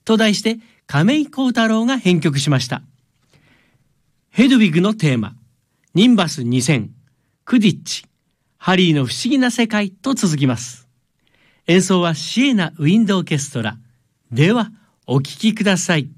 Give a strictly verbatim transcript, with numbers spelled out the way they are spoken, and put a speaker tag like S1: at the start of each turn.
S1: と題して亀井幸太郎が編曲しました。ヘドウィグのテーマ、ニンバスにせん、クディッチ、ハリーの不思議な世界と続きます。演奏はシエナウィンドオーケストラ。ではお聴きください。